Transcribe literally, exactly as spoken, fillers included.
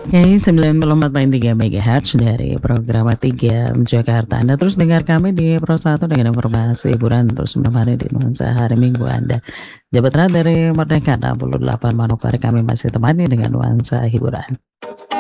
Oke, sembilan puluh empat koma tiga MHz dari program tiga Jakarta. Anda terus dengar kami di Pro satu dengan informasi hiburan terus menemani di nuansa hari Minggu Anda. Jabat Erat dari Merdeka enam puluh delapan Manokwari kami masih temani dengan nuansa hiburan.